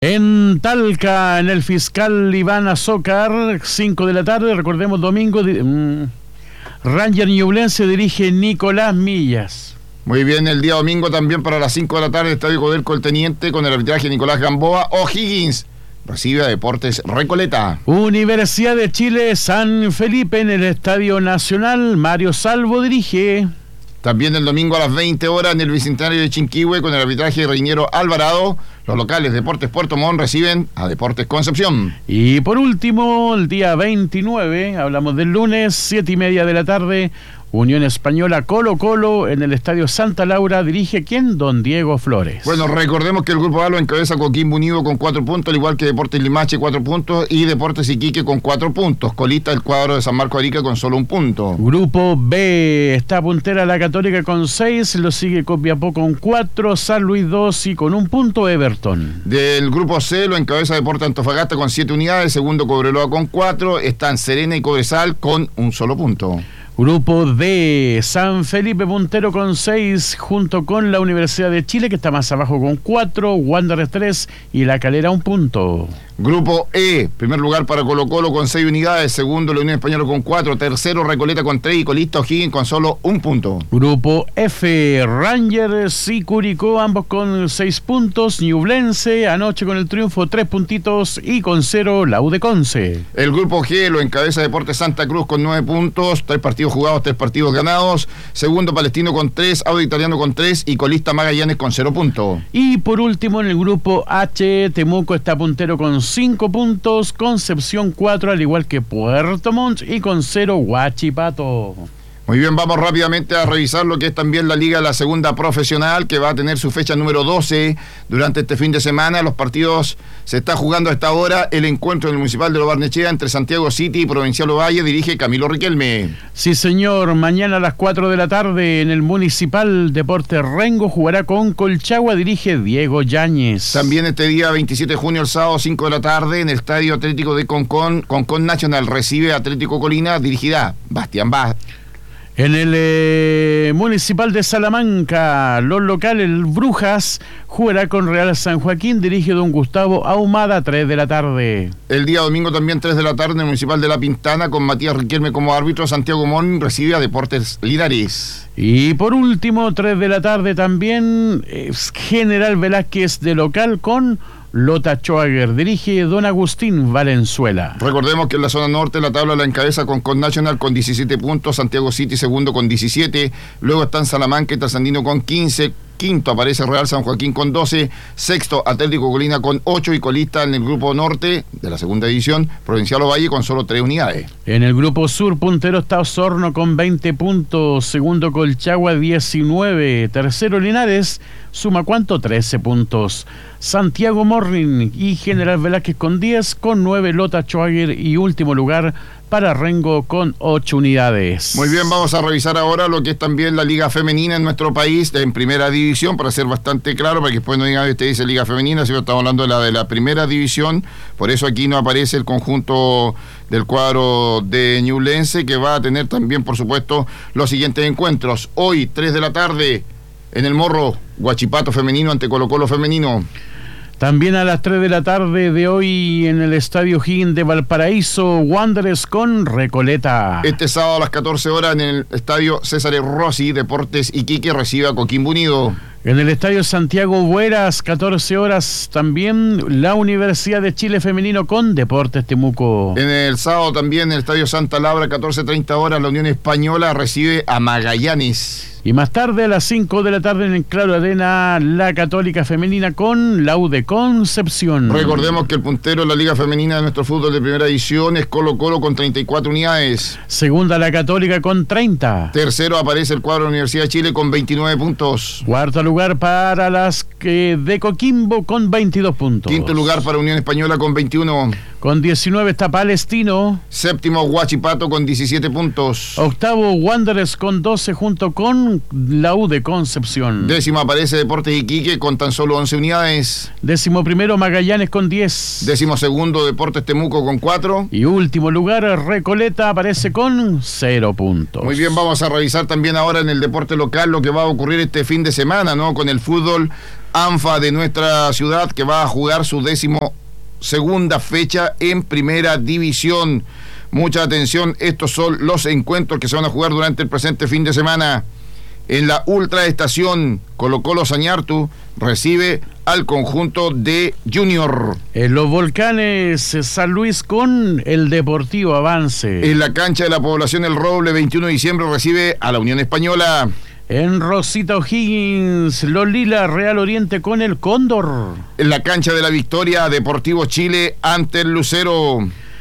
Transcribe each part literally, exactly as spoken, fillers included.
En Talca, en el fiscal Iván Azócar, cinco de la tarde, recordemos domingo, di, mmm, Ranger Ñublense dirige Nicolás Millas. Muy bien, el día domingo también para las cinco de la tarde, Estadio Codelco El Teniente, con el arbitraje Nicolás Gamboa. O'Higgins recibe a Deportes Recoleta. Universidad de Chile, San Felipe, en el Estadio Nacional, Mario Salvo dirige. También el domingo a las veinte horas en el Bicentenario de Chinquihue, con el arbitraje de Reñero Alvarado, los locales Deportes Puerto Montt reciben a Deportes Concepción. Y por último, el día veintinueve, hablamos del lunes, siete y media de la tarde, Unión Española Colo Colo en el Estadio Santa Laura, dirige ¿quién? Don Diego Flores. Bueno, recordemos que el Grupo A lo encabeza Coquimbo Unido con cuatro puntos, al igual que Deportes Limache cuatro puntos y Deportes Iquique con cuatro puntos. Colista el cuadro de San Marco de Arica con solo un punto. Grupo B, está puntera la Católica con seis, lo sigue Copiapó con cuatro, San Luis dos y con un punto Everton. Del Grupo C lo encabeza Deportes Antofagasta con siete unidades, segundo Cobreloa con cuatro, están Serena y Cobresal con un solo punto. Grupo D, San Felipe puntero con seis, junto con la Universidad de Chile, que está más abajo con cuatro, Wanderers tres y La Calera un punto. Grupo E, primer lugar para Colo Colo con seis unidades, segundo la Unión Española con cuatro, tercero Recoleta con tres y colista O'Higgins con solo un punto. Grupo F, Rangers y Curicó, ambos con seis puntos, Ñublense anoche con el triunfo, tres puntitos y con cero la U de Conce. El Grupo G lo encabeza Deportes Santa Cruz con nueve puntos, tres partidos jugados, tres partidos ganados, segundo Palestino con tres, Auda Italiano con tres y colista Magallanes con cero puntos. Y por último en el Grupo H, Temuco está puntero con cinco puntos, Concepción cuatro, al igual que Puerto Montt, y con cero Huachipato. Muy bien, vamos rápidamente a revisar lo que es también la Liga de la Segunda Profesional, que va a tener su fecha número doce durante este fin de semana. Los partidos se está jugando a esta hora. El encuentro en el Municipal de Lo Barnechea entre Santiago City y Provincial Ovalle dirige Camilo Riquelme. Sí, señor. Mañana a las cuatro de la tarde en el Municipal Deportes Rengo jugará con Colchagua, dirige Diego Yáñez. También este día veintisiete de junio, el sábado, cinco de la tarde, en el Estadio Atlético de Concón, Concón Nacional recibe Atlético Colina, dirigirá Bastián Vaz. En el eh, Municipal de Salamanca, los locales Brujas jugará con Real San Joaquín, dirige don Gustavo Ahumada, tres de la tarde. El día domingo también tres de la tarde en el Municipal de La Pintana, con Matías Riquelme como árbitro, Santiago Mon recibe a Deportes Linares. Y por último, tres de la tarde también, eh, General Velázquez de local con Lota Schwager, dirige don Agustín Valenzuela. Recordemos que en la zona norte la tabla la encabeza con Con Nacional con diecisiete puntos, Santiago City segundo con diecisiete, luego están Salamanca y Trasandino con quince, quinto aparece Real San Joaquín con doce, sexto Atlético Colina con ocho y colista en el grupo norte de la segunda división, Provincial Ovalle con solo tres unidades. En el grupo sur, puntero está Osorno con veinte puntos, segundo Colchagua diecinueve, tercero Linares, suma ¿cuánto? trece puntos. Santiago Morning y General Velázquez con diez, con nueve Lota Schwager y último lugar para Rengo con ocho unidades. Muy bien, vamos a revisar ahora lo que es también la Liga Femenina en nuestro país, en primera división, para ser bastante claro, para que después no digan que usted dice Liga Femenina, si estamos hablando de la de la primera división, por eso aquí no aparece el conjunto del cuadro de Ñublense, que va a tener también, por supuesto, los siguientes encuentros. Hoy, tres de la tarde, en el Morro, Huachipato femenino ante Colo Colo femenino. También a las tres de la tarde de hoy en el Estadio O'Higgins de Valparaíso, Wanderers con Recoleta. Este sábado a las catorce horas en el Estadio César Rossi, Deportes Iquique recibe a Coquimbo Unido. En el Estadio Santiago Bueras, catorce horas también la Universidad de Chile femenino con Deportes Temuco. En el sábado también en el Estadio Santa Laura, catorce treinta horas, la Unión Española recibe a Magallanes. Y más tarde a las cinco de la tarde en el Claro Arena, la Católica femenina con la U de Concepción. Recordemos que el puntero en la Liga Femenina de nuestro fútbol de primera división es Colo Colo con treinta y cuatro unidades. Segunda la Católica con treinta. Tercero aparece el cuadro de la Universidad de Chile con veintinueve puntos. Cuarto lugar para las que de Coquimbo con veintidós puntos. Quinto lugar para Unión Española con veintiuno. Con diecinueve está Palestino. Séptimo, Huachipato con diecisiete puntos. Octavo, Wanderers con doce junto con la U de Concepción. Décimo aparece Deportes Iquique con tan solo once unidades. Décimo primero, Magallanes con diez. Décimo segundo, Deportes Temuco con cuatro. Y último lugar, Recoleta aparece con cero puntos. Muy bien, vamos a revisar también ahora en el deporte local lo que va a ocurrir este fin de semana, ¿no? Con el fútbol ANFA de nuestra ciudad, que va a jugar su décimo segunda fecha en primera división. Mucha atención, estos son los encuentros que se van a jugar durante el presente fin de semana. En la ultraestación, Colo Colo Sañartu recibe al conjunto de Junior. En los Volcanes, San Luis con el Deportivo Avance. En la cancha de la Población El Roble, veintiuno de diciembre, recibe a la Unión Española. En Rosita O'Higgins, los Lila, Real Oriente con el Cóndor. En la cancha de la Victoria, Deportivo Chile ante el Lucero.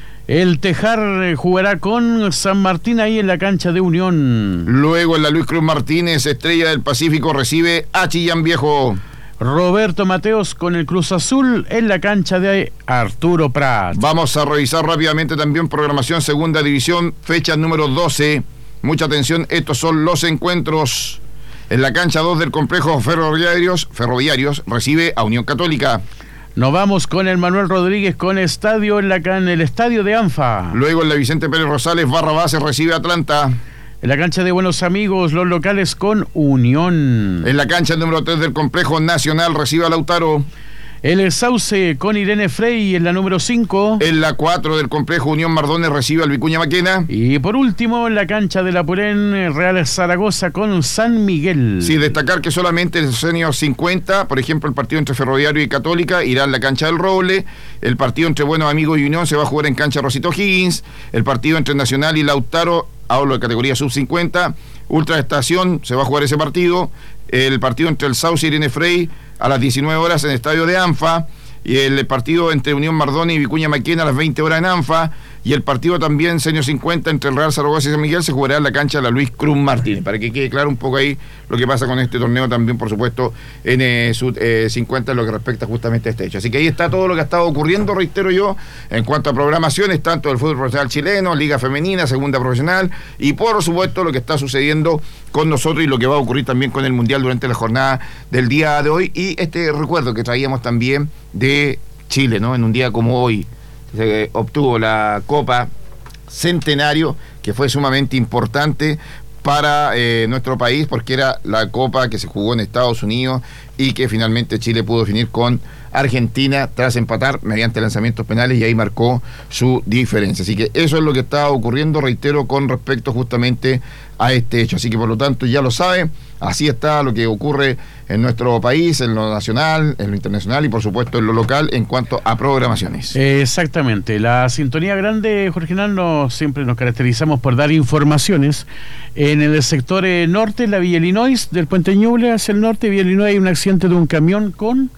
El Tejar jugará con San Martín ahí en la cancha de Unión. Luego en la Luis Cruz Martínez, Estrella del Pacífico recibe a Chillán Viejo. Roberto Mateos con el Cruz Azul en la cancha de Arturo Prat. Vamos a revisar rápidamente también programación Segunda División, fecha número doce. Mucha atención, estos son los encuentros. En la cancha dos del complejo Ferroviarios, Ferroviarios recibe a Unión Católica. Nos vamos con el Manuel Rodríguez con estadio en, la, en el estadio de ANFA. Luego en la Vicente Pérez Rosales, Barra Base recibe a Atlanta. En la cancha de Buenos Amigos, los locales con Unión. En la cancha número tres del complejo Nacional recibe a Lautaro. El Sauce con Irene Frey en la número cinco. En la cuatro del complejo Unión Mardones recibe al Vicuña Maquena. Y por último, en la cancha de la Purén, Real Zaragoza con San Miguel. Sí, destacar que solamente el senior cincuenta, por ejemplo, el partido entre Ferroviario y Católica, irá en la cancha del Roble. El partido entre Buenos Amigos y Unión se va a jugar en cancha Rosito Higgins. El partido entre Nacional y Lautaro, hablo de categoría sub cincuenta. Ultra Estación, se va a jugar ese partido. El partido entre el Sauce y Irene Frey a las diecinueve horas en el estadio de ANFA, y el partido entre Unión Mardoni y Vicuña Maquena a las veinte horas en ANFA, y el partido también senior cincuenta entre el Real Zaragoza y San Miguel se jugará en la cancha de la Luis Cruz Martínez, para que quede claro un poco ahí lo que pasa con este torneo también, por supuesto, en eh, sub eh, cincuenta en lo que respecta justamente a este hecho. Así que ahí está todo lo que ha estado ocurriendo, reitero yo, en cuanto a programaciones, tanto del fútbol profesional chileno, Liga Femenina, Segunda Profesional, y por supuesto lo que está sucediendo con nosotros y lo que va a ocurrir también con el Mundial durante la jornada del día de hoy, y este recuerdo que traíamos también de Chile, ¿no? En un día como hoy se obtuvo la Copa Centenario, que fue sumamente importante para eh, nuestro país, porque era la Copa que se jugó en Estados Unidos y que finalmente Chile pudo definir con Argentina tras empatar mediante lanzamientos penales, y ahí marcó su diferencia. Así que eso es lo que está ocurriendo, reitero, con respecto justamente a este hecho. Así que por lo tanto ya lo saben, así está lo que ocurre en nuestro país, en lo nacional, en lo internacional y por supuesto en lo local en cuanto a programaciones. Exactamente, la sintonía grande, Jorge Nano, siempre nos caracterizamos por dar informaciones. En el sector eh, norte, la Villa Illinois, del Puente Ñuble hacia el norte, Villa Illinois, hay un accidente de un camión con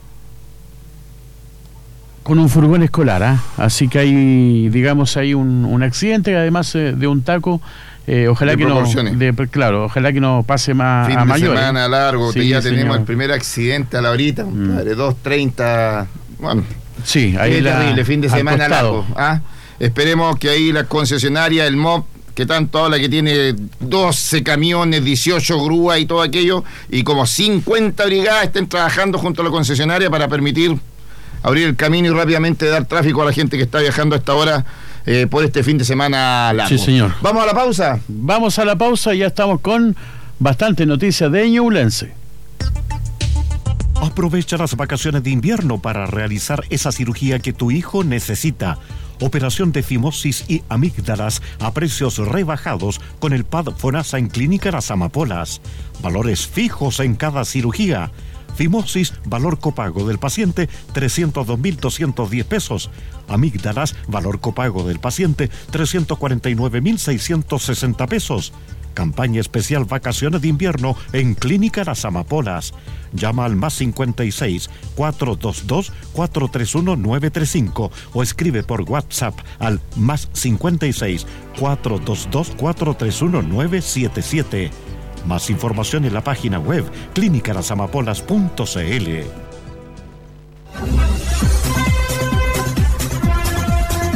con un furgón escolar, ¿eh? Así que hay, digamos, hay un, un accidente, además eh, de un taco. Eh, ojalá de que no, de, claro, ojalá que no pase más fin a de mayores. Semana largo, sí, que ya señor. Tenemos el primer accidente a la horita, mm. de dos treinta, bueno, sí, ahí es la, terrible, fin de semana largo. ¿Ah? Esperemos que ahí la concesionaria, el M O P, que tanto habla, que tiene doce camiones, dieciocho grúas y todo aquello, y como cincuenta brigadas estén trabajando junto a la concesionaria para permitir abrir el camino y rápidamente dar tráfico a la gente que está viajando a esta hora eh, por este fin de semana largo. Sí, señor. ¿Vamos a la pausa? Vamos a la pausa, ya estamos con bastante noticias de Ñublense. Aprovecha las vacaciones de invierno para realizar esa cirugía que tu hijo necesita. Operación de fimosis y amígdalas a precios rebajados con el P A D FONASA en Clínica Las Amapolas. Valores fijos en cada cirugía. Fimosis, valor copago del paciente, trescientos dos mil doscientos diez pesos. Amígdalas, valor copago del paciente, trescientos cuarenta y nueve mil seiscientos sesenta pesos. Campaña especial vacaciones de invierno en Clínica Las Amapolas. Llama al más cincuenta y seis, cuatrocientos veintidós, cuatrocientos treinta y uno, novecientos treinta y cinco o escribe por WhatsApp al más cincuenta y seis, cuatrocientos veintidós, cuatrocientos treinta y uno, novecientos setenta y siete. Más información en la página web clínica las amapolas punto c l.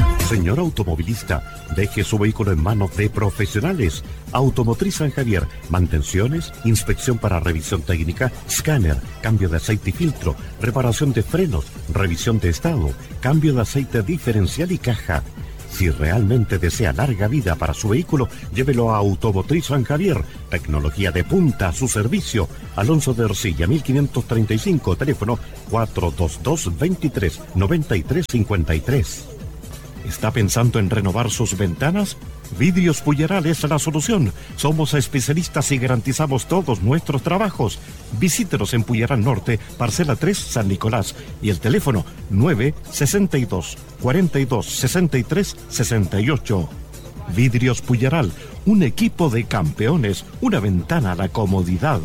Señor automovilista, deje su vehículo en manos de profesionales. Automotriz San Javier, mantenciones, inspección para revisión técnica, escáner, cambio de aceite y filtro, reparación de frenos, revisión de estado, cambio de aceite diferencial y caja. Si realmente desea larga vida para su vehículo, llévelo a Automotriz San Javier. Tecnología de punta a su servicio. Alonso de Ercilla, mil quinientos treinta y cinco, teléfono cuatro dos dos, veintitrés, noventa y tres cincuenta y tres. ¿Está pensando en renovar sus ventanas? Vidrios Puyeral es la solución. Somos especialistas y garantizamos todos nuestros trabajos. Visítenos en Puyeral Norte, parcela tres, San Nicolás, y el teléfono nueve sesenta y dos, cuarenta y dos, sesenta y tres, sesenta y ocho. Vidrios Puyeral, un equipo de campeones, una ventana a la comodidad.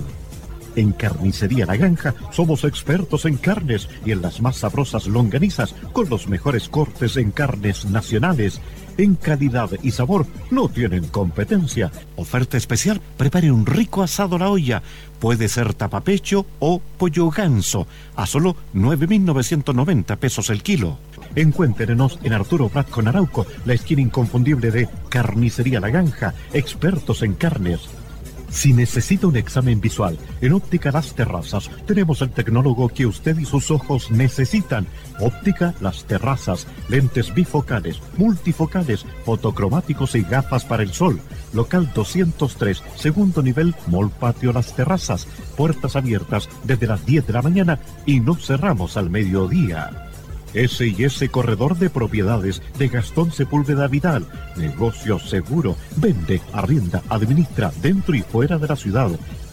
En Carnicería La Granja somos expertos en carnes y en las más sabrosas longanizas con los mejores cortes en carnes nacionales. En calidad y sabor no tienen competencia. Oferta especial, prepare un rico asado a la olla. Puede ser tapapecho o pollo ganso a solo nueve mil novecientos noventa pesos el kilo. Encuéntrenos en Arturo Prat con Arauco, la esquina inconfundible de Carnicería La Granja, expertos en carnes. Si necesita un examen visual, en Óptica Las Terrazas tenemos el tecnólogo que usted y sus ojos necesitan. Óptica Las Terrazas, lentes bifocales, multifocales, fotocromáticos y gafas para el sol. Local doscientos tres, segundo nivel, Mall Patio Las Terrazas. Puertas abiertas desde las diez de la mañana y no cerramos al mediodía. S y S Corredor de Propiedades de Gastón Sepúlveda Vidal. Negocio seguro. Vende, arrienda, administra dentro y fuera de la ciudad.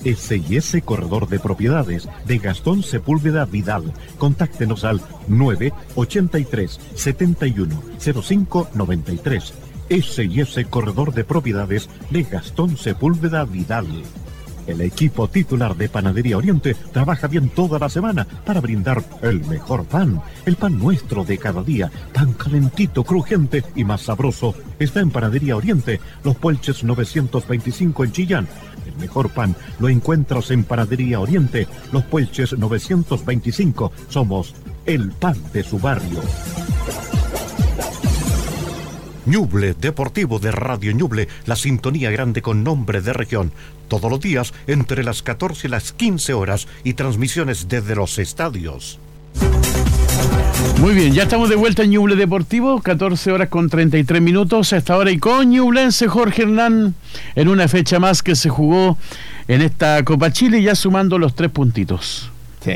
S y S Corredor de Propiedades de Gastón Sepúlveda Vidal. Contáctenos al nueve ochenta y tres, setenta y uno, cero cinco noventa y tres. S y S Corredor de Propiedades de Gastón Sepúlveda Vidal. El equipo titular de Panadería Oriente trabaja bien toda la semana para brindar el mejor pan. El pan nuestro de cada día, tan calentito, crujiente y más sabroso, está en Panadería Oriente, Los Puelches novecientos veinticinco en Chillán. El mejor pan lo encuentras en Panadería Oriente, Los Puelches novecientos veinticinco. Somos el pan de su barrio. Ñuble Deportivo de Radio Ñuble, la sintonía grande con nombre de región. Todos los días entre las catorce y las quince horas y transmisiones desde los estadios. Muy bien, ya estamos de vuelta en Ñuble Deportivo, catorce horas con treinta y tres minutos. Hasta ahora y con ñublense Jorge Hernán en una fecha más que se jugó en esta Copa Chile, ya sumando los tres puntitos. Sí.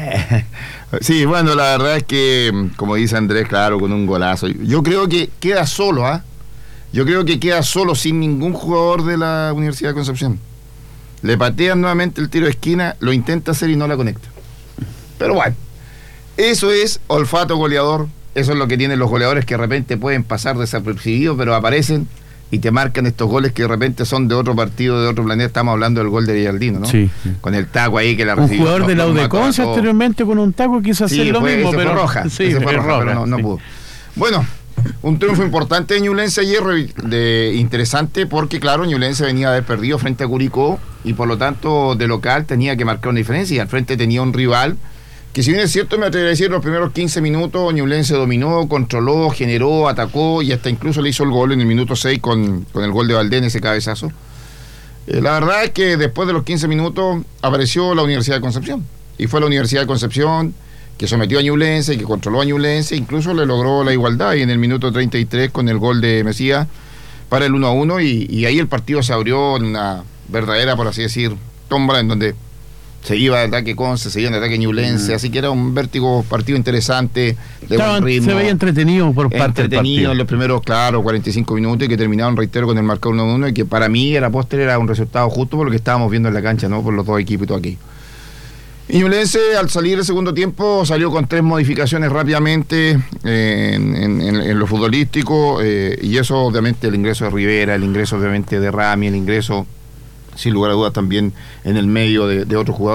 Sí, bueno, la verdad es que, como dice Andrés, claro, con un golazo. Yo creo que queda solo, ¿ah? ¿eh? Yo creo que queda solo, sin ningún jugador de la Universidad de Concepción. Le patean nuevamente el tiro de esquina, lo intenta hacer y no la conecta. Pero bueno, eso es olfato goleador. Eso es lo que tienen los goleadores, que de repente pueden pasar desapercibidos, pero aparecen y te marcan estos goles que de repente son de otro partido, de otro planeta. Estamos hablando del gol de Villardino, ¿no? Sí. Con el taco ahí que la recibió. Un jugador de la U D Conce anteriormente con un taco quiso hacer sí, lo fue, mismo, ese pero fue roja, sí, ese fue fue roja, roja, pero no, no sí. pudo. Bueno, un triunfo importante de Ñublense ayer, de, interesante, porque claro, Ñublense venía a haber perdido frente a Curicó y por lo tanto de local tenía que marcar una diferencia, y al frente tenía un rival que, si bien es cierto, me atrevería a decir, los primeros quince minutos Ñublense dominó, controló, generó, atacó y hasta incluso le hizo el gol en el minuto seis con, con el gol de Valdés, ese cabezazo. Eh, la verdad es que después de los quince minutos apareció la Universidad de Concepción, y fue la Universidad de Concepción que sometió a Ñublense, que controló a Ñublense, incluso le logró la igualdad, y en el minuto treinta y tres con el gol de Mesías para el uno a uno, y, y ahí el partido se abrió en una verdadera, por así decir, tómbola, en donde se iba de ataque Conce, se iba de ataque Ñublense, mm. así que era un vértigo partido interesante, de Estaban, buen ritmo. Se veía entretenido por parte del partido. Entretenido en los primeros, claro, cuarenta y cinco minutos, y que terminaron, reitero, con el marcador uno a uno, y que para mí, a la postre, era un resultado justo por lo que estábamos viendo en la cancha, ¿no? Por los dos equipos y todo aquí. Y Ñublense, al salir el segundo tiempo, salió con tres modificaciones rápidamente eh, en, en, en lo futbolístico, eh, y eso, obviamente, el ingreso de Rivera, el ingreso, obviamente, de Rami, el ingreso, sin lugar a dudas, también en el medio de, de otro jugador.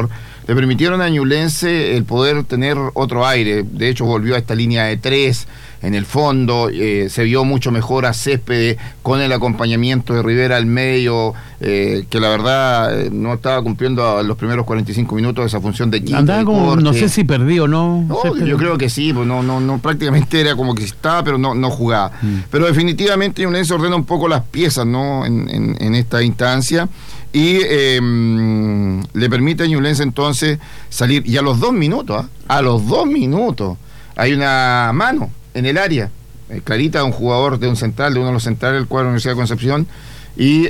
le permitieron a Ñublense el poder tener otro aire. De hecho, volvió a esta línea de tres en el fondo, eh, se vio mucho mejor a Céspedes con el acompañamiento de Rivera al medio, eh, que la verdad eh, no estaba cumpliendo a los primeros cuarenta y cinco minutos esa función de quinto. Andaba como, no sé si perdió o no. No, yo creo que sí, pues no, no, no, prácticamente era como que estaba, pero no, no jugaba. Mm. Pero definitivamente Ñublense ordena un poco las piezas, ¿no? En, en, en esta instancia. Y eh, le permite a Ñublense entonces salir, y a los dos minutos, ¿eh? a los dos minutos, hay una mano en el área, eh, clarita, de un jugador de un central, de uno de los centrales del cuadro de la Universidad de Concepción, y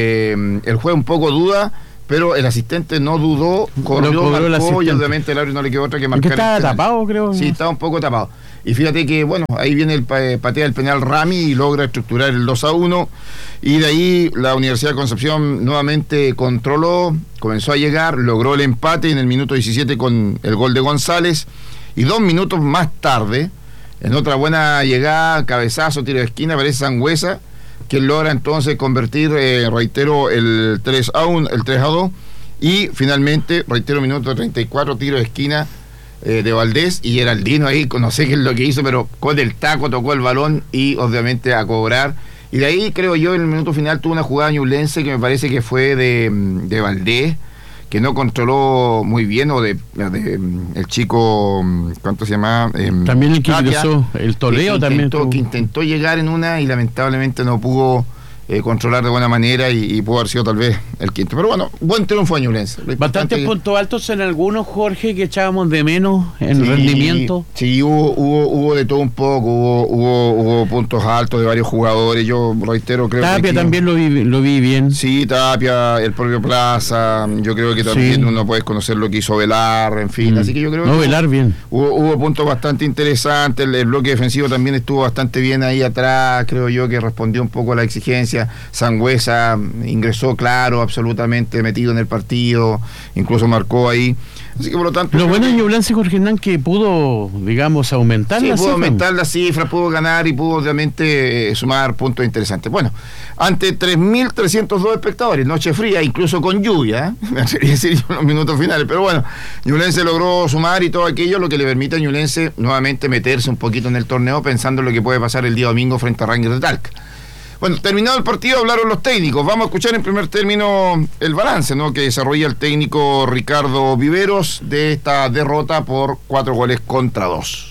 eh, el juez un poco duda, pero el asistente no dudó, corrió, marcó, y obviamente el árbitro no le quedó otra que marcar. Que estaba tapado, creo. Sí, estaba un poco tapado. Y fíjate que, bueno, ahí viene el patea del penal Rami y logra estructurar el dos a uno, y de ahí la Universidad de Concepción nuevamente controló, comenzó a llegar, logró el empate en el minuto diecisiete con el gol de González, y dos minutos más tarde, en otra buena llegada, cabezazo, tiro de esquina, aparece Sangüesa, que logra entonces convertir, eh, reitero, el tres a uno, el tres a dos, y finalmente, reitero, minuto treinta y cuatro, tiro de esquina eh, de Valdés, y Geraldino ahí, no sé qué es lo que hizo, pero con el taco tocó el balón y obviamente a cobrar. Y de ahí, creo yo, en el minuto final tuvo una jugada ñublense que me parece que fue de, de Valdés, que no controló muy bien, o de, de el chico, ¿cuánto se llama? Eh, también el que ingresó, el Toledo que también. Intentó, que intentó llegar en una y lamentablemente no pudo eh, controlar de buena manera, y, y pudo haber sido tal vez el quinto. Pero bueno, buen triunfo de Ñublense. Bastantes puntos altos en algunos, Jorge, que echábamos de menos en sí, rendimiento. Sí, hubo, hubo, hubo de todo un poco, hubo, hubo, hubo puntos altos de varios jugadores. Yo reitero, creo Tapia que Tapia también lo vi, lo vi bien. Sí, Tapia, el propio Plaza, yo creo que también sí. Uno puede conocer lo que hizo Velar, en fin, mm. así que yo creo no, que Velar bien. Hubo, hubo puntos bastante interesantes, el, el bloque defensivo también estuvo bastante bien ahí atrás, creo yo que respondió un poco a la exigencia. Sangüesa ingresó, claro, absolutamente metido en el partido, incluso marcó ahí. Así que por lo tanto. Lo bueno de Ñublense, Jorge Hernán, que pudo, digamos, aumentar sí, la pudo cifra. aumentar la cifra, pudo ganar y pudo obviamente eh, sumar puntos interesantes. Bueno, ante tres mil trescientos dos espectadores, noche fría, incluso con lluvia, ¿eh? me atrevería a decir yo en los minutos finales, pero bueno, Ñublense logró sumar y todo aquello, lo que le permite a Ñublense nuevamente meterse un poquito en el torneo, pensando en lo que puede pasar el día domingo frente a Rangers de Talca. Bueno, terminado el partido, hablaron los técnicos. Vamos a escuchar en primer término el balance, ¿no?, que desarrolla el técnico Ricardo Viveros de esta derrota por cuatro goles contra dos.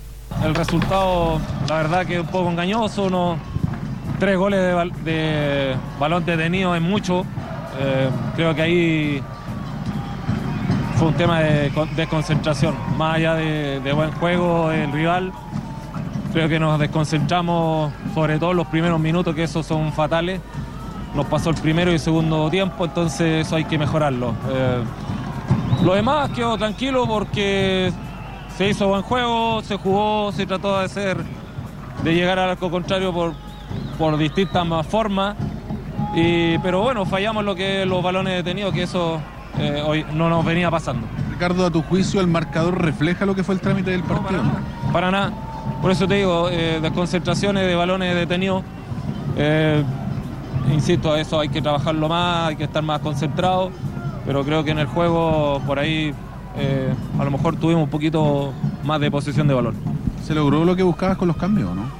El resultado, la verdad que es un poco engañoso, ¿no? Tres goles de, bal de balón detenido es mucho. Eh, creo que ahí fue un tema de desconcentración, más allá de, de buen juego del rival. Creo que nos desconcentramos, sobre todo en los primeros minutos, que esos son fatales. Nos pasó el primero y el segundo tiempo, entonces eso hay que mejorarlo. Eh, lo demás quedó tranquilo porque se hizo buen juego, se jugó, se trató de hacer, de llegar al arco contrario por, por distintas formas. Y, pero bueno, fallamos lo que los balones detenidos, que eso eh, hoy no nos venía pasando. Ricardo, a tu juicio, ¿el marcador refleja lo que fue el trámite del partido? No, para nada. Para nada. Por eso te digo, eh, desconcentraciones de balones detenidos. Eh, insisto, eso hay que trabajarlo más, hay que estar más concentrado, pero creo que en el juego por ahí eh, a lo mejor tuvimos un poquito más de posesión de balón. ¿Se logró lo que buscabas con los cambios, no?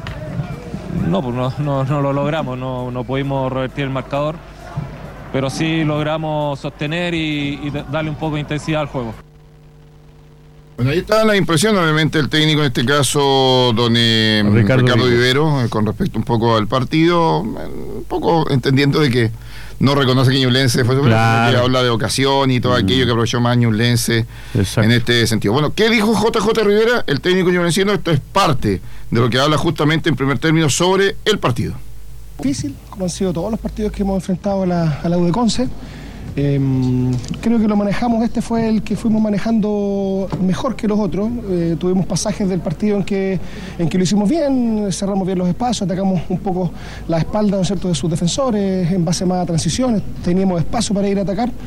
No, pues no, no, no lo logramos, no, no pudimos revertir el marcador, pero sí logramos sostener y, y darle un poco de intensidad al juego. Bueno, ahí está la impresión, obviamente, el técnico, en este caso, don eh, Ricardo, Ricardo Vivero, eh, con respecto un poco al partido, eh, un poco entendiendo de que no reconoce que Ñublense fue, claro, que habla de ocasión y todo mm. aquello que aprovechó más Ñublense en este sentido. Bueno, ¿qué dijo J J Rivera, el técnico ñublencino? Esto es parte de lo que habla justamente en primer término sobre el partido. Difícil, como han sido todos los partidos que hemos enfrentado a la, a la U de Conce. Eh, creo que lo manejamos, este fue el que fuimos manejando mejor que los otros. Eh, tuvimos pasajes del partido en que, en que lo hicimos bien, cerramos bien los espacios, atacamos un poco la espalda, ¿no es cierto?, de sus defensores, en base más a transiciones, teníamos espacio para ir a atacar.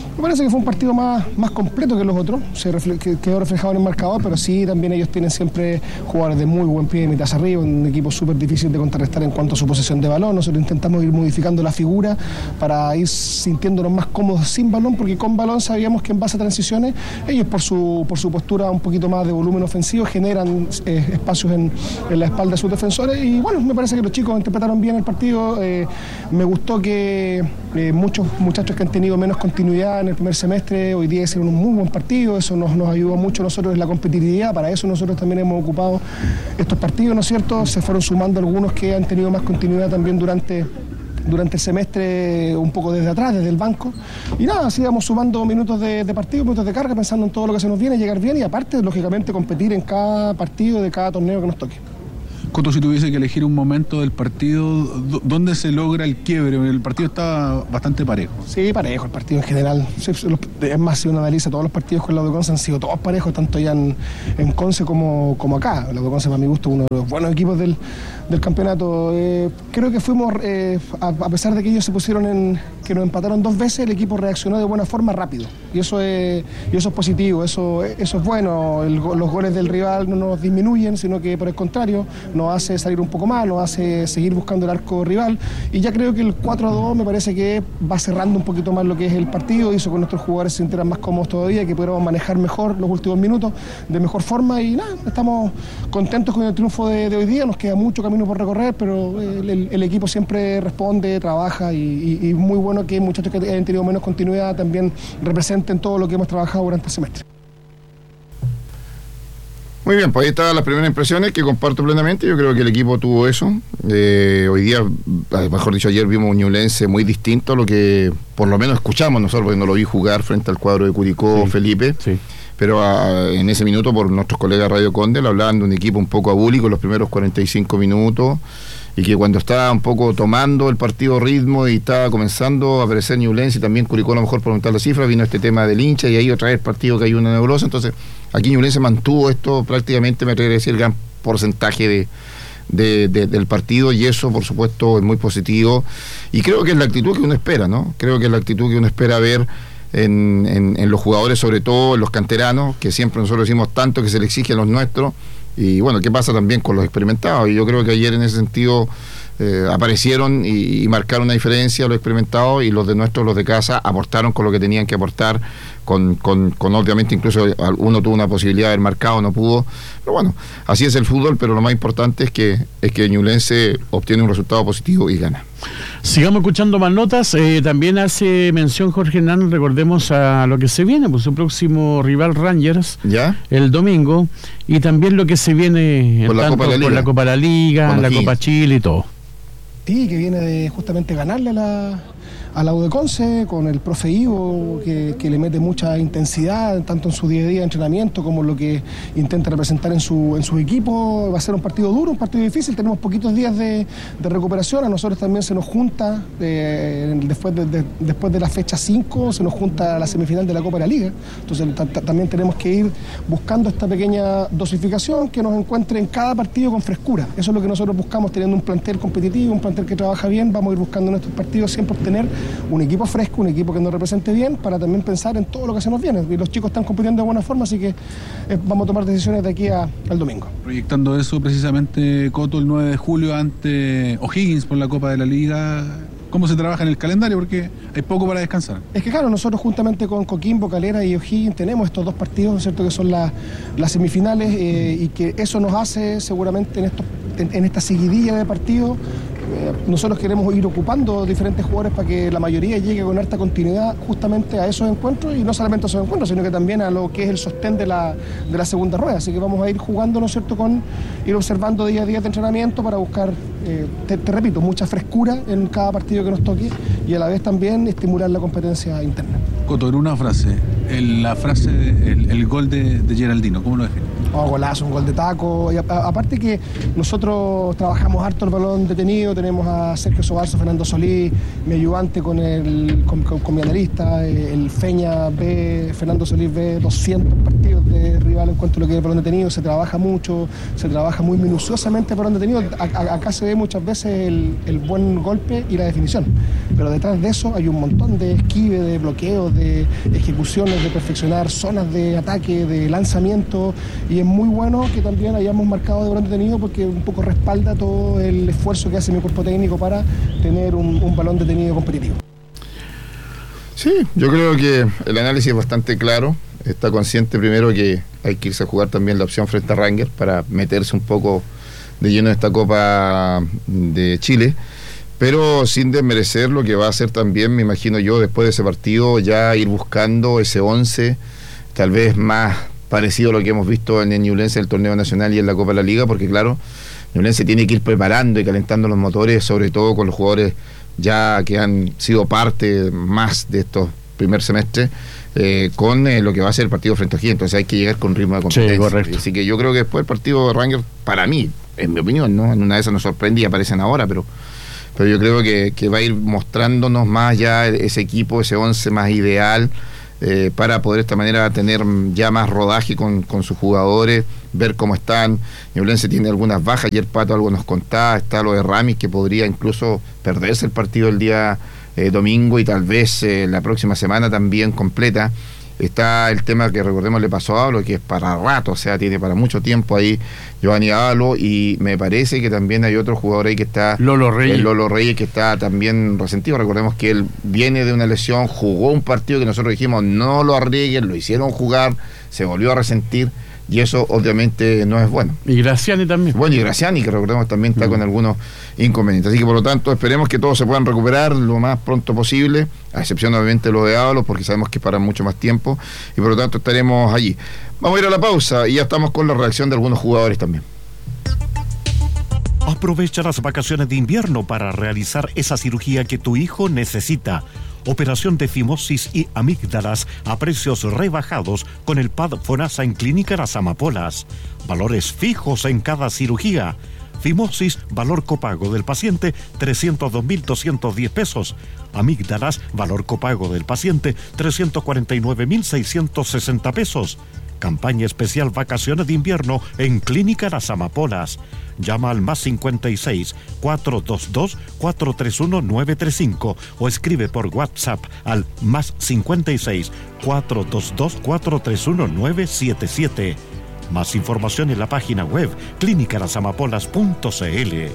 Me parece que fue un partido más, más completo que los otros, se refle que quedó reflejado en el marcador, pero sí también ellos tienen siempre jugadores de muy buen pie de mitad hacia arriba, un equipo súper difícil de contrarrestar en cuanto a su posesión de balón. Nosotros intentamos ir modificando la figura para ir sintiéndonos más cómodos sin balón, porque con balón sabíamos que en base a transiciones, ellos por su, por su postura un poquito más de volumen ofensivo generan eh, espacios en, en la espalda de sus defensores, y bueno, me parece que los chicos interpretaron bien el partido. Eh, me gustó que eh, muchos muchachos que han tenido menos continuidad en el primer semestre hoy día hicieron un muy buen partido. Eso nos, nos ayudó mucho a nosotros en la competitividad. Para eso nosotros también hemos ocupado estos partidos, ¿no es cierto? Se fueron sumando algunos que han tenido más continuidad también durante durante el semestre, un poco desde atrás, desde el banco, y nada, así vamos sumando minutos de, de partido, minutos de carga, pensando en todo lo que se nos viene, llegar bien y aparte, lógicamente, competir en cada partido de cada torneo que nos toque. Coto, si tuviese que elegir un momento del partido, ¿dónde se logra el quiebre? El partido estaba bastante parejo. Sí, parejo el partido en general. Es más, si uno analiza todos los partidos con la U de Conce han sido todos parejos, tanto ya en, en Conce como, como acá. La U de Conce, para mi gusto, uno de los buenos equipos del, del campeonato. Eh, creo que fuimos, eh, a, a pesar de que ellos se pusieron en, que nos empataron dos veces, el equipo reaccionó de buena forma rápido. Y eso es, y eso es positivo, eso, eso es bueno. El, los goles del rival no nos disminuyen, sino que por el contrario, nos hace salir un poco más, nos hace seguir buscando el arco rival, y ya creo que el cuatro a dos me parece que va cerrando un poquito más lo que es el partido, hizo que nuestros jugadores se sintieran más cómodos todavía, que pudiéramos manejar mejor los últimos minutos de mejor forma, y nada, estamos contentos con el triunfo de, de hoy día. Nos queda mucho camino por recorrer, pero el, el, el equipo siempre responde, trabaja, y, y, y muy bueno que muchachos que hayan tenido menos continuidad también representen todo lo que hemos trabajado durante el semestre. Muy bien, pues ahí están las primeras impresiones que comparto plenamente. Yo creo que el equipo tuvo eso. Eh, hoy día, mejor dicho, ayer vimos un Ñublense muy distinto a lo que por lo menos escuchamos nosotros, porque no lo vi jugar frente al cuadro de Curicó, sí, Felipe. Sí. Pero a, en ese minuto, por nuestros colegas Radio Conde, le hablaban de un equipo un poco abúlico en los primeros cuarenta y cinco minutos, y que cuando estaba un poco tomando el partido ritmo y estaba comenzando a aparecer Ñublense, y también Curicó a lo mejor por aumentar la cifra, vino este tema del hincha, y ahí otra vez el partido cayó una nebulosa. Entonces aquí Ñublense mantuvo esto prácticamente, me atrevería a decir, el gran porcentaje de, de, de, del partido, y eso por supuesto es muy positivo, y creo que es la actitud que uno espera, ¿no? Creo que es la actitud que uno espera ver en, en, en los jugadores, sobre todo en los canteranos, que siempre nosotros decimos tanto que se le exige a los nuestros. Y bueno, ¿qué pasa también con los experimentados? Y yo creo que ayer en ese sentido eh, aparecieron y, y marcaron una diferencia los experimentados, y los de nuestros, los de casa, aportaron con lo que tenían que aportar, con, con, con obviamente incluso uno tuvo una posibilidad de haber marcado, no pudo. Pero bueno, así es el fútbol, pero lo más importante es que, es que Ñublense obtiene un resultado positivo y gana. Sigamos escuchando más notas. Eh, también hace mención Jorge Hernán, recordemos a lo que se viene, pues su próximo rival Rangers, ¿ya? El domingo, y también lo que se viene por, la tanto, Copa, la por la Copa de la Liga, la Copa Chile y todo. Sí, que viene de justamente ganarle a la, a la U de Conce, con el profe Ivo, que, que le mete mucha intensidad, tanto en su día a día de entrenamiento como lo que intenta representar en su, en su equipo. Va a ser un partido duro, un partido difícil, tenemos poquitos días de, de recuperación, a nosotros también se nos junta, eh, después, de, de, después de la fecha cinco, se nos junta la semifinal de la Copa de la Liga, entonces también tenemos que ir buscando esta pequeña dosificación que nos encuentre en cada partido con frescura. Eso es lo que nosotros buscamos, teniendo un plantel competitivo, un plantel que trabaja bien, vamos a ir buscando en estos partidos siempre obtener un equipo fresco, un equipo que nos represente bien, para también pensar en todo lo que se nos viene. Y los chicos están compitiendo de buena forma, así que eh, vamos a tomar decisiones de aquí a, al domingo. Proyectando eso precisamente, Coto, el nueve de julio ante O'Higgins por la Copa de la Liga, ¿cómo se trabaja en el calendario? Porque hay poco para descansar. Es que claro, nosotros juntamente con Coquimbo, Calera y O'Higgins tenemos estos dos partidos, ¿no es cierto?, que son la, las semifinales, eh, y que eso nos hace seguramente en, estos, en, en esta seguidilla de partidos. Eh, nosotros queremos ir ocupando diferentes jugadores para que la mayoría llegue con harta continuidad justamente a esos encuentros, y no solamente a esos encuentros, sino que también a lo que es el sostén de la, de la segunda rueda. Así que vamos a ir jugando, ¿no es cierto?, con ir observando día a día de entrenamiento para buscar, eh, te, te repito, mucha frescura en cada partido que nos toque, y a la vez también estimular la competencia interna. Coto, en una frase, el, la frase, el, el gol de, de Geraldino, ¿cómo lo define? Oh, golazo, un gol de taco. Y a, a, aparte que nosotros trabajamos harto el balón detenido, tenemos a Sergio Sobarzo, Fernando Solís, mi ayudante con, el, con, con, con mi analista, el Feña ve, Fernando Solís ve doscientos partidos de rival en cuanto a lo que es el balón detenido, se trabaja mucho, se trabaja muy minuciosamente el balón detenido. A, a, acá se ve muchas veces el, el buen golpe y la definición, pero detrás de eso hay un montón de esquive, de bloqueos, de ejecuciones, de perfeccionar zonas de ataque, de lanzamiento, y es muy bueno que también hayamos marcado de balón detenido porque un poco respalda todo el esfuerzo que hace mi cuerpo técnico para tener un, un balón detenido competitivo. Sí, yo creo que el análisis es bastante claro. Está consciente primero que hay que irse a jugar también la opción frente a Rangers para meterse un poco de lleno en esta Copa de Chile, pero sin desmerecer lo que va a hacer también, me imagino yo, después de ese partido, ya ir buscando ese once, tal vez más parecido a lo que hemos visto en el Ñublense, en el torneo nacional y en la Copa de la Liga, porque claro, Ñublense tiene que ir preparando y calentando los motores, sobre todo con los jugadores ya que han sido parte más de estos primer semestre, eh, con eh, lo que va a ser el partido frente a O'Higgins. Entonces hay que llegar con ritmo de competencia. Sí, correcto. Así que yo creo que después el partido de Rangers, para mí, en mi opinión, ¿no? En una de esas nos sorprende y aparecen ahora, pero pero yo creo que, que va a ir mostrándonos más ya ese equipo, ese once más ideal, eh, para poder de esta manera tener ya más rodaje con, con sus jugadores, ver cómo están. Ñublense tiene algunas bajas, ayer Pato algo nos contaba, está lo de Ramis, que podría incluso perderse el partido el día eh, domingo y tal vez eh, la próxima semana también completa. Está el tema que recordemos le pasó a Ábalo, que es para rato, o sea, tiene para mucho tiempo ahí Giovanni Ábalo, y me parece que también hay otro jugador ahí que está, Lolo Reyes, el Lolo Reyes, que está también resentido. Recordemos que él viene de una lesión, jugó un partido que nosotros dijimos no lo arriesguen, lo hicieron jugar, se volvió a resentir, y eso obviamente no es bueno. Y Graciani también. Bueno, y Graciani, que recordemos también está mm. con algunos inconvenientes. Así que por lo tanto esperemos que todos se puedan recuperar lo más pronto posible, a excepción obviamente de lo de Ábalos, porque sabemos que es para mucho más tiempo, y por lo tanto estaremos allí. Vamos a ir a la pausa y ya estamos con la reacción de algunos jugadores también. Aprovecha las vacaciones de invierno para realizar esa cirugía que tu hijo necesita. Operación de fimosis y amígdalas a precios rebajados con el P A D FONASA en Clínica Las Amapolas. Valores fijos en cada cirugía. Fimosis, valor copago del paciente, trescientos dos mil doscientos diez pesos. Amígdalas, valor copago del paciente, trescientos cuarenta y nueve mil seiscientos sesenta pesos. Campaña especial vacaciones de invierno en Clínica Las Amapolas. Llama al más cincuenta y seis, cuatrocientos veintidós, cuatrocientos treinta y uno, novecientos treinta y cinco o escribe por WhatsApp al más cincuenta y seis, cuatrocientos veintidós, cuatrocientos treinta y uno, novecientos setenta y siete. Más información en la página web clínica las amapolas punto c l.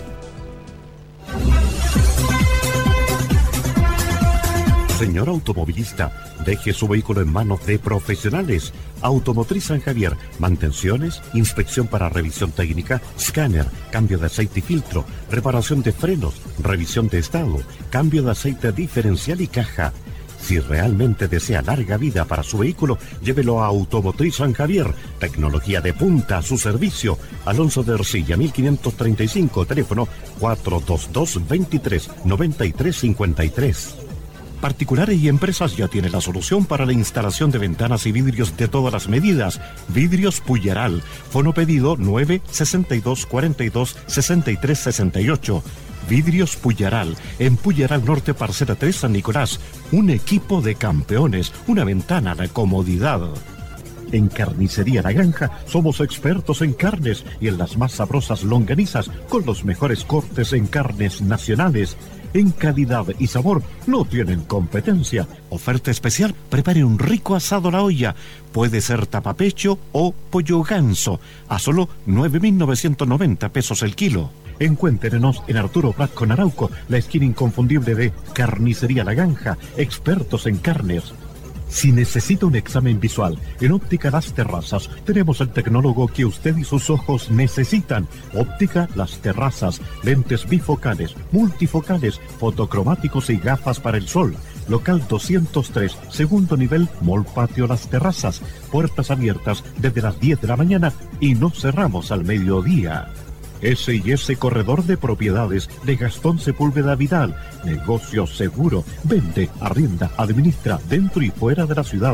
Señor automovilista, deje su vehículo en manos de profesionales. Automotriz San Javier, mantenciones, inspección para revisión técnica, escáner, cambio de aceite y filtro, reparación de frenos, revisión de estado, cambio de aceite diferencial y caja. Si realmente desea larga vida para su vehículo, llévelo a Automotriz San Javier. Tecnología de punta a su servicio. Alonso de Ercilla, mil quinientos treinta y cinco, teléfono cuatro dos dos, veintitrés, noventa y tres cincuenta y tres. Particulares y empresas ya tienen la solución para la instalación de ventanas y vidrios de todas las medidas. Vidrios Puyaral. Fono pedido nueve sesenta y dos, cuarenta y dos, sesenta y tres sesenta y ocho. Vidrios Puyaral, en Puyaral Norte, Parcela tres, San Nicolás. Un equipo de campeones, una ventana de comodidad. En Carnicería La Granja somos expertos en carnes y en las más sabrosas longanizas con los mejores cortes en carnes nacionales. En calidad y sabor no tienen competencia. Oferta especial, prepare un rico asado a la olla. Puede ser tapapecho o pollo ganso, a solo nueve mil novecientos noventa pesos el kilo. Encuéntrenos en Arturo Prat con Arauco, la esquina inconfundible de Carnicería La Granja, expertos en carnes. Si necesita un examen visual, en Óptica Las Terrazas tenemos el tecnólogo que usted y sus ojos necesitan. Óptica Las Terrazas, lentes bifocales, multifocales, fotocromáticos y gafas para el sol. Local doscientos tres, segundo nivel, Mall Patio Las Terrazas. Puertas abiertas desde las diez de la mañana y no cerramos al mediodía. ese y ese Corredor de Propiedades de Gastón Sepúlveda Vidal. Negocio seguro. Vende, arrienda, administra dentro y fuera de la ciudad.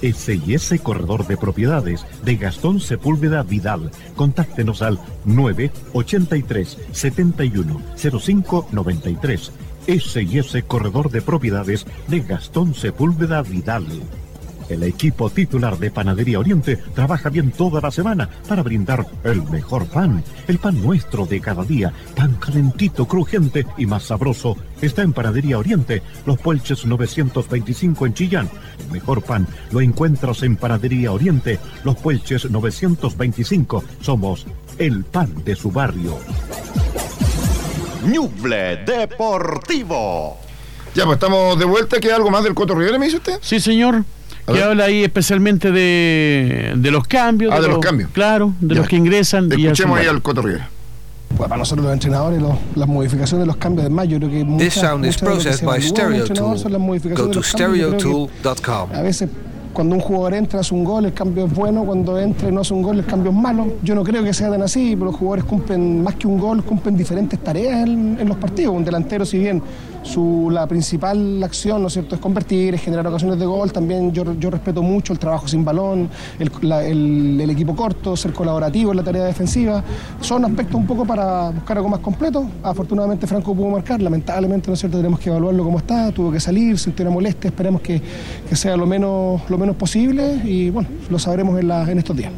S y S Corredor de Propiedades de Gastón Sepúlveda Vidal. Contáctenos al nueve ochenta y tres, setenta y uno, cero cinco noventa y tres. S y S Corredor de Propiedades de Gastón Sepúlveda Vidal. El equipo titular de Panadería Oriente trabaja bien toda la semana para brindar el mejor pan. El pan nuestro de cada día, pan calentito, crujiente y más sabroso, está en Panadería Oriente, Los Puelches novecientos veinticinco en Chillán. El mejor pan lo encuentras en Panadería Oriente, Los Puelches novecientos veinticinco. Somos el pan de su barrio. Ñuble Deportivo. Ya, pues estamos de vuelta. ¿Queda algo más del Coto Rivera, me dice usted? Sí, señor. Que habla ahí especialmente de, de los cambios. Ah, de, de los, los cambios. Claro, de ya. los que ingresan. Escuchemos ahí al Coto Rivera. Pues para nosotros los entrenadores, los, las modificaciones de los cambios de más, yo creo que muchas, This sound is processed by Stereotool. Go to stereotool dot com. A veces cuando un jugador entra hace un gol, el cambio es bueno, cuando entra y no hace un gol, el cambio es malo. Yo no creo que sea tan así, pero los jugadores cumplen más que un gol, cumplen diferentes tareas en, en los partidos. Un delantero, si bien su, la principal acción, ¿no es cierto?, es convertir, es generar ocasiones de gol, también yo, yo respeto mucho el trabajo sin balón, el, la, el, el equipo corto, ser colaborativo en la tarea defensiva. Son aspectos un poco para buscar algo más completo. Afortunadamente Franco pudo marcar, lamentablemente, ¿no es cierto?, tenemos que evaluarlo como está, tuvo que salir, sintió una molestia, esperemos que, que sea lo menos, lo menos posible y bueno, lo sabremos en, la, en estos días.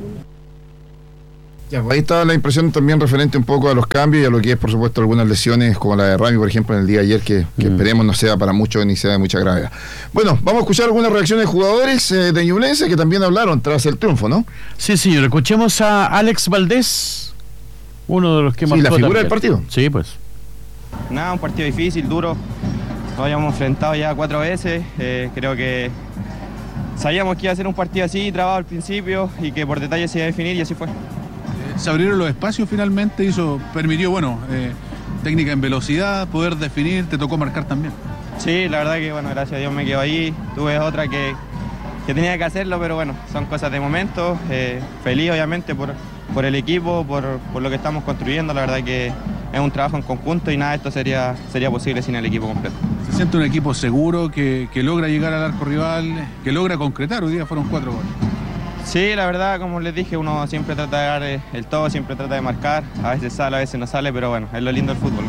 Ya, ahí está la impresión también referente un poco a los cambios y a lo que es, por supuesto, algunas lesiones como la de Rami, por ejemplo, en el día de ayer, que, que mm. esperemos no sea para muchos ni sea de mucha gravedad. Bueno, vamos a escuchar algunas reacciones de jugadores eh, de Ñublense que también hablaron tras el triunfo, ¿no? Sí, señor. Escuchemos a Alex Valdés, uno de los que más... Sí, la figura también. del partido. Sí, pues. Nada, un partido difícil, duro. Nos habíamos enfrentado ya cuatro veces. Eh, creo que sabíamos que iba a ser un partido así, trabado al principio y que por detalle se iba a definir y así fue. Se abrieron los espacios finalmente, eso permitió, bueno, eh, técnica en velocidad, poder definir, te tocó marcar también. Sí, la verdad que, bueno, gracias a Dios me quedo ahí. Tuve otra que, que tenía que hacerlo, pero bueno, son cosas de momento. Eh, feliz, obviamente, por, por el equipo, por, por lo que estamos construyendo. La verdad que es un trabajo en conjunto y nada de esto sería, sería posible sin el equipo completo. Se siente un equipo seguro, que, que logra llegar al arco rival, que logra concretar. Hoy día fueron cuatro goles. Sí, la verdad, como les dije, uno siempre trata de dar el todo, siempre trata de marcar. A veces sale, a veces no sale, pero bueno, es lo lindo del fútbol, ¿no?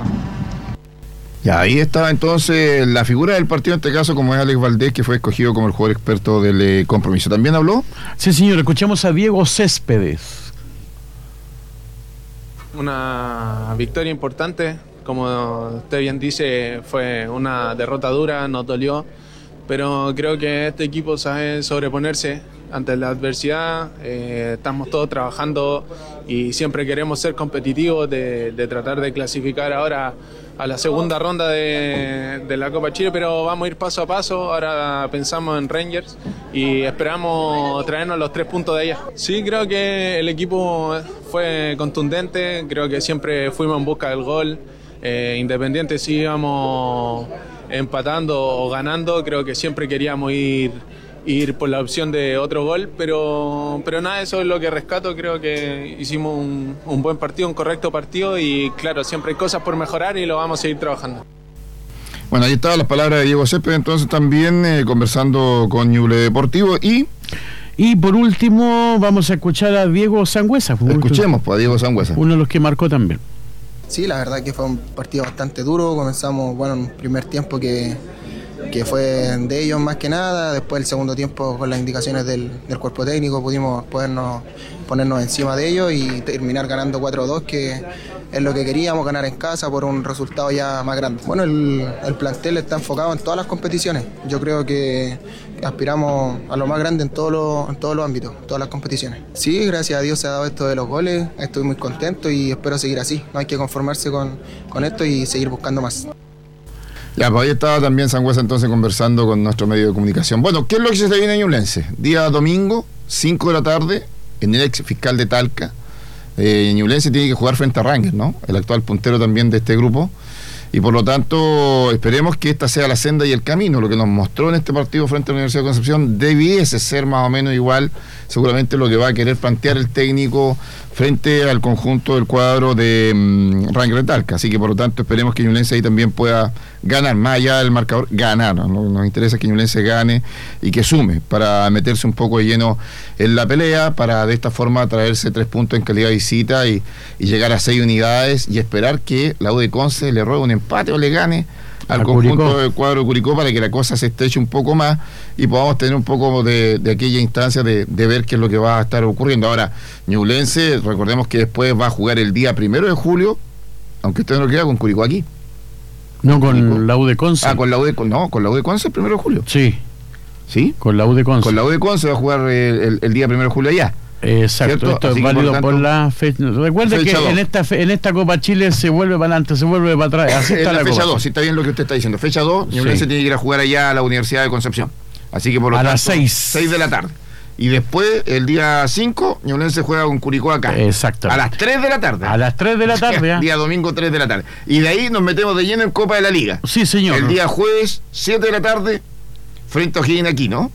Ya, ahí está entonces la figura del partido, en este caso, como es Alex Valdés, que fue escogido como el jugador experto del eh, compromiso. ¿También habló? Sí, señor. Escuchamos a Diego Céspedes. Una victoria importante, como usted bien dice, fue una derrota dura, nos dolió, pero creo que este equipo sabe sobreponerse ante la adversidad. Eh, estamos todos trabajando y siempre queremos ser competitivos, de, de tratar de clasificar ahora a la segunda ronda de, de la Copa Chile, pero vamos a ir paso a paso. Ahora pensamos en Rangers y esperamos traernos los tres puntos de allá. Sí, creo que el equipo fue contundente, creo que siempre fuimos en busca del gol. Eh, independiente si íbamos empatando o ganando, creo que siempre queríamos ir ir por la opción de otro gol, pero, pero nada, eso es lo que rescato. Creo que hicimos un, un buen partido, un correcto partido y claro, siempre hay cosas por mejorar y lo vamos a seguir trabajando. Bueno, ahí estaban las palabras de Diego Céspedes, entonces también eh, conversando con Ñuble Deportivo y... Y por último vamos a escuchar a Diego Sangüesa. Escuchemos pues, a Diego Sangüesa. Uno de los que marcó también. Sí, la verdad que fue un partido bastante duro. Comenzamos, bueno, en un primer tiempo que... que fue de ellos más que nada. Después el segundo tiempo, con las indicaciones del, del cuerpo técnico, pudimos podernos, ponernos encima de ellos y terminar ganando cuatro dos, que es lo que queríamos, ganar en casa por un resultado ya más grande. Bueno, el, el plantel está enfocado en todas las competiciones. Yo creo que aspiramos a lo más grande en todos los, en todos los ámbitos, todas las competiciones. Sí, gracias a Dios se ha dado esto de los goles, estoy muy contento y espero seguir así. No hay que conformarse con, con esto y seguir buscando más. Ya, pues ahí estaba también Sangüesa entonces conversando con nuestro medio de comunicación. Bueno, ¿qué es lo que se viene en Ñublense? Día domingo, cinco de la tarde, en el ex fiscal de Talca. Eh, Ñublense tiene que jugar frente a Rangers, ¿no? El actual puntero también de este grupo. Y por lo tanto, esperemos que esta sea la senda y el camino. Lo que nos mostró en este partido frente a la Universidad de Concepción debiese ser más o menos igual, seguramente lo que va a querer plantear el técnico frente al conjunto del cuadro de um, Rangers de Talca. Así que por lo tanto esperemos que Ñublense ahí también pueda ganar, más allá del marcador, ganar, ¿no? Nos interesa que Ñublense gane y que sume para meterse un poco de lleno en la pelea, para de esta forma traerse tres puntos en calidad de visita y, y llegar a seis unidades y esperar que la U de Conce le robe un empate o le gane al conjunto Curicó. Del cuadro de Curicó, para que la cosa se estreche un poco más y podamos tener un poco de, de aquella instancia de, de ver qué es lo que va a estar ocurriendo. Ahora, Ñublense, recordemos que después va a jugar el día primero de julio, aunque usted no lo crea, con Curicó aquí. No, con Curicó. La U de Conce. Ah, con la U de Conce, no, con la U de Conce el primero de julio. Sí. ¿Sí? Con la U de Conce. Con la U de Conce va a jugar el, el, el día primero de julio allá. Exacto, ¿cierto? Esto Así es válido por, por la fecha. Recuerde fecha que en esta, fe, en esta Copa Chile se vuelve para adelante, se vuelve para atrás. Así está la, la fecha Copa. dos, si está bien lo que usted está diciendo. Fecha dos, Ñublense sí. tiene que ir a jugar allá a la Universidad de Concepción. Así que por lo a tanto, las seis. seis de la tarde. Y después, el día cinco, Ñublense juega con Curicó acá. Exacto. A las tres de la tarde. A las tres de la tarde. ¿eh? Día domingo, tres de la tarde. Y de ahí nos metemos de lleno en Copa de la Liga. Sí, señor. El día jueves, siete de la tarde, frente a O'Higgins aquí, ¿no?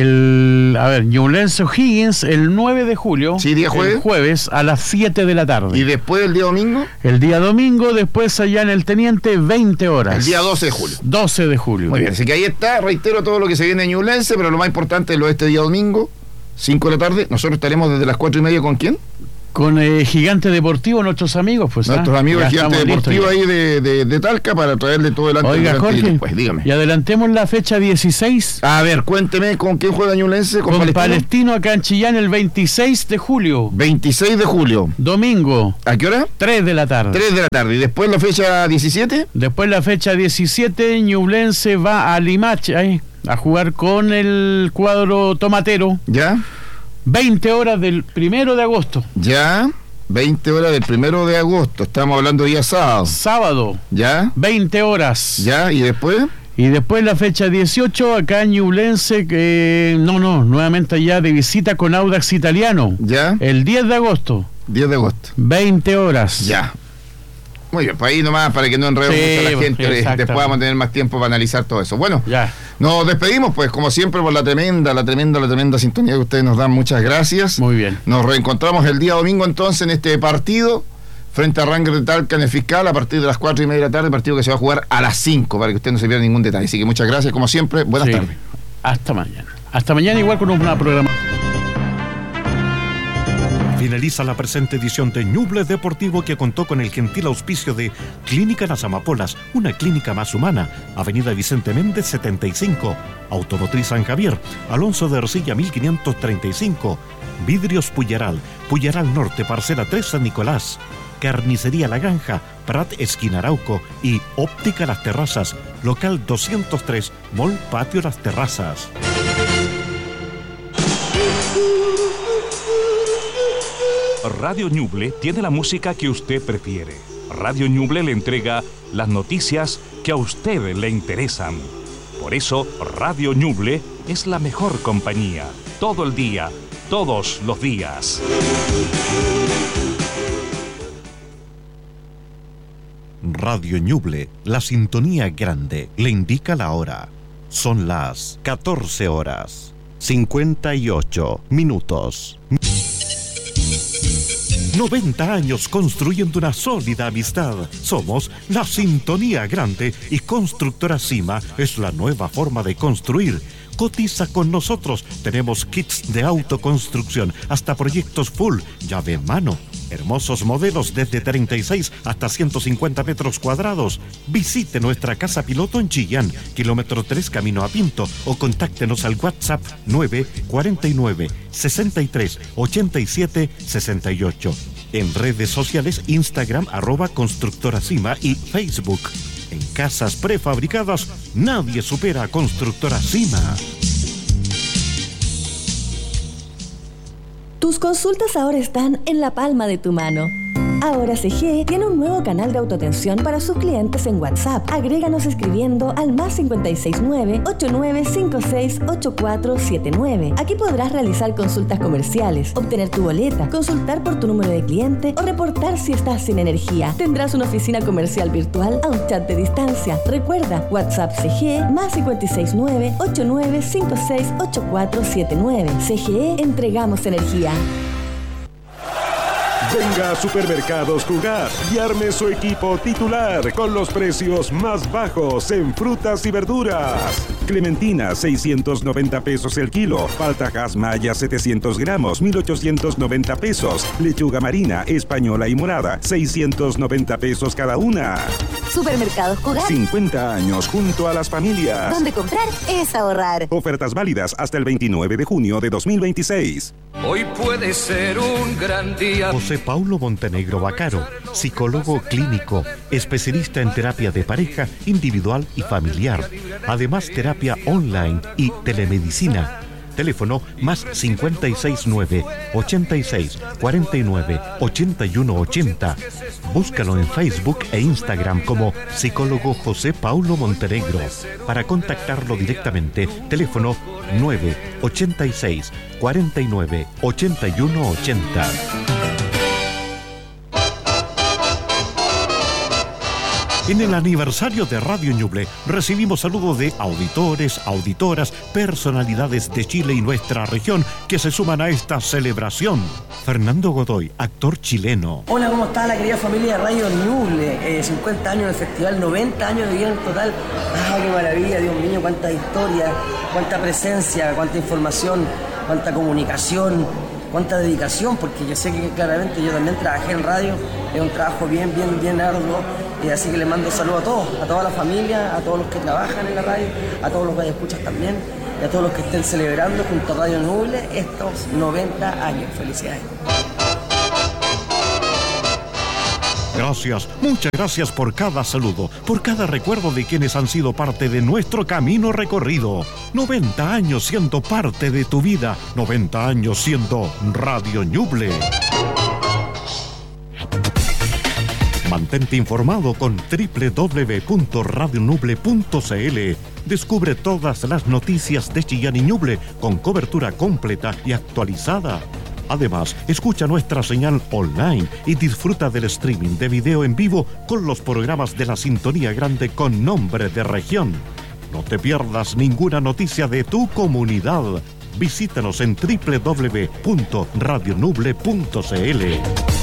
El, a ver, Ñublense O'Higgins el nueve de julio. Sí, día jueves. El jueves a las siete de la tarde. ¿Y después el día domingo? El día domingo, después allá en el Teniente, veinte horas. El día doce de julio. doce de julio. Muy bien, así que ahí está, reitero todo lo que se viene en Ñublense, pero lo más importante es lo de este día domingo, cinco de la tarde. Nosotros estaremos desde las cuatro y media ¿con quién? Con eh, Gigante Deportivo, nuestros amigos, pues. Nuestros ¿ah? amigos de Gigante Deportivo ahí de, de, de Talca, para traerle todo el antes. Oiga, Jorge, pues dígame. Y adelantemos la fecha dieciséis. A ver, cuénteme, ¿con quién juega Ñublense? Con, con Palestino? Palestino acá en Chillán el veintiséis de julio. veintiséis de julio. Domingo. ¿A qué hora? tres de la tarde. tres de la tarde. ¿Y después la fecha diecisiete? Después la fecha diecisiete, Ñublense va a Limache ahí, a jugar con el cuadro tomatero. ¿Ya? veinte horas del primero de agosto. ¿Ya? veinte horas del primero de agosto, estamos hablando día sábado. Sábado. ¿Ya? veinte horas. ¿Ya? ¿Y después? Y después la fecha dieciocho, acá en Ñublense, que no, no, nuevamente allá de visita con Audax Italiano. ¿Ya? El diez de agosto. diez de agosto. veinte horas. Ya. Muy bien, pues ahí nomás para que no enredemos sí, mucho a la gente, después vamos a tener más tiempo para analizar todo eso. Bueno, ya. Nos despedimos pues, como siempre, por la tremenda, la tremenda, la tremenda sintonía que ustedes nos dan. Muchas gracias. Muy bien. Nos reencontramos el día domingo entonces en este partido frente a Rangers de Talca en el Fiscal a partir de las cuatro y media de la tarde, partido que se va a jugar a las cinco para que usted no se pierda ningún detalle. Así que muchas gracias, como siempre, buenas sí. tardes. Hasta mañana. Hasta mañana igual con una programa. Finaliza la presente edición de Ñuble Deportivo, que contó con el gentil auspicio de Clínica Las Amapolas, una clínica más humana, Avenida Vicente Méndez setenta y cinco, Automotriz San Javier, Alonso de Ercilla mil quinientos treinta y cinco, Vidrios Puyaral, Puyaral Norte, Parcela tres San Nicolás, Carnicería La Granja, Prat Esquina Arauco y Óptica Las Terrazas, local doscientos tres, Mall Patio Las Terrazas. Radio Ñuble tiene la música que usted prefiere. Radio Ñuble le entrega las noticias que a usted le interesan. Por eso, Radio Ñuble es la mejor compañía. Todo el día, todos los días. Radio Ñuble, la sintonía grande, le indica la hora. Son las catorce horas, cincuenta y ocho minutos. noventa años construyendo una sólida amistad. Somos la sintonía grande y Constructora Cima es la nueva forma de construir. Cotiza con nosotros. Tenemos kits de autoconstrucción hasta proyectos full, llave en mano. Hermosos modelos desde treinta y seis hasta ciento cincuenta metros cuadrados. Visite nuestra casa piloto en Chillán, kilómetro tres camino a Pinto, o contáctenos al WhatsApp nueve cuatro nueve, sesenta y tres, ochenta y siete, sesenta y ocho. En redes sociales, Instagram, arroba Constructora Cima y Facebook. En casas prefabricadas, nadie supera a Constructora Cima. Tus consultas ahora están en la palma de tu mano. Ahora C G E tiene un nuevo canal de autoatención para sus clientes en WhatsApp. Agréganos escribiendo al más cinco seis nueve, ocho nueve cinco seis, ocho cuatro siete nueve. Aquí podrás realizar consultas comerciales, obtener tu boleta, consultar por tu número de cliente o reportar si estás sin energía. Tendrás una oficina comercial virtual a un chat de distancia. Recuerda, WhatsApp C G E más cinco seis nueve, ocho nueve cinco seis, ocho cuatro siete nueve. C G E, entregamos energía. Venga a Supermercados Jugar y arme su equipo titular con los precios más bajos en frutas y verduras. Clementina, seiscientos noventa pesos el kilo. Paltajas Maya, setecientos gramos, mil ochocientos noventa pesos. Lechuga marina, española y morada, seiscientos noventa pesos cada una. Supermercados Jugar. cincuenta años junto a las familias. Donde comprar es ahorrar. Ofertas válidas hasta el veintinueve de junio de dos mil veintiséis. Hoy puede ser un gran día. José Paulo Montenegro Bacaro, psicólogo clínico, especialista en terapia de pareja, individual y familiar. Además, terapia online y telemedicina. Teléfono más cinco seis nueve, ochenta y seis, cuarenta y nueve, ochenta y uno ochenta. Búscalo en Facebook e Instagram como psicólogo José Paulo Montenegro. Para contactarlo directamente, teléfono nueve ochenta y seis, cuarenta y nueve, ochenta y uno ochenta. En el aniversario de Radio Ñuble recibimos saludos de auditores, auditoras, personalidades de Chile y nuestra región que se suman a esta celebración. Fernando Godoy, actor chileno. Hola, ¿cómo está la querida familia de Radio Ñuble? Eh, cincuenta años del festival, noventa años de vida en total. ¡Ah, qué maravilla, Dios mío! Cuánta historia, cuánta presencia, cuánta información, cuánta comunicación, cuánta dedicación, porque yo sé que claramente yo también trabajé en radio, es un trabajo bien, bien, bien arduo, y así que le mando saludos a todos, a toda la familia, a todos los que trabajan en la radio, a todos los que escuchan también, y a todos los que estén celebrando junto a Radio Ñuble estos noventa años. Felicidades. Gracias, muchas gracias por cada saludo, por cada recuerdo de quienes han sido parte de nuestro camino recorrido. noventa años siendo parte de tu vida, noventa años siendo Radio Ñuble. Mantente informado con doble u doble u doble u punto radio ñuble punto c l. Descubre todas las noticias de Chillán y Ñuble con cobertura completa y actualizada. Además, escucha nuestra señal online y disfruta del streaming de video en vivo con los programas de la Sintonía Grande con nombre de región. No te pierdas ninguna noticia de tu comunidad. Visítanos en doble u doble u doble u punto radio ñuble punto c l.